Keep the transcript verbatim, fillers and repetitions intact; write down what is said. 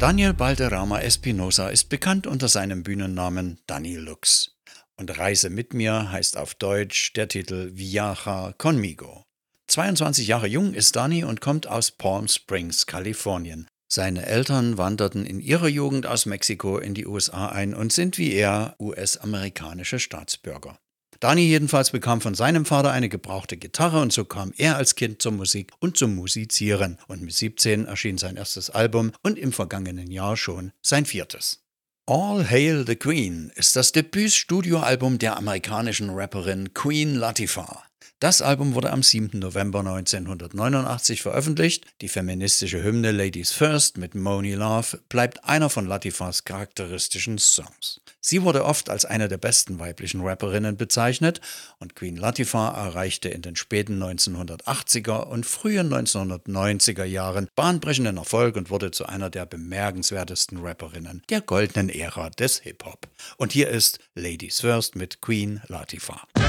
Daniel Balderrama Espinosa ist bekannt unter seinem Bühnennamen Danny Lux. Und Reise mit mir heißt auf Deutsch der Titel Viaja conmigo. zweiundzwanzig Jahre jung ist Danny und kommt aus Palm Springs, Kalifornien. Seine Eltern wanderten in ihrer Jugend aus Mexiko in die U S A ein und sind wie er U S-amerikanische Staatsbürger. Danny jedenfalls bekam von seinem Vater eine gebrauchte Gitarre und so kam er als Kind zur Musik und zum Musizieren. Und mit siebzehn erschien sein erstes Album und im vergangenen Jahr schon sein viertes. All Hail the Queen ist das Debütstudioalbum der amerikanischen Rapperin Queen Latifah. Das Album wurde am siebten November neunzehnhundertneunundachtzig veröffentlicht. Die feministische Hymne Ladies First mit Monie Love bleibt einer von Latifahs charakteristischen Songs. Sie wurde oft als eine der besten weiblichen Rapperinnen bezeichnet und Queen Latifah erreichte in den späten neunzehnhundertachtziger und frühen neunzehnhundertneunziger Jahren bahnbrechenden Erfolg und wurde zu einer der bemerkenswertesten Rapperinnen der goldenen Ära des Hip-Hop. Und hier ist Ladies First mit Queen Latifah.